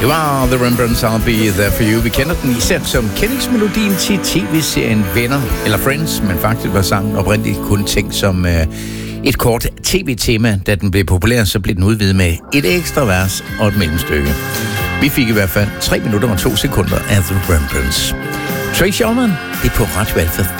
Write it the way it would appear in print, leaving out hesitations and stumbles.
Det var The Rembrandts, I'll Be There For You. Vi kender den især som kendingsmelodien til tv-serien Venner eller Friends, men faktisk var sangen oprindeligt kun tænkt som et kort tv-tema. Da den blev populær, så blev den udvidet med et ekstra vers og et mellemstykke. Vi fik i hvert fald 3 minutter og 2 sekunder af The Rembrandts. Tracy Ullman, det er på Radio Alpha.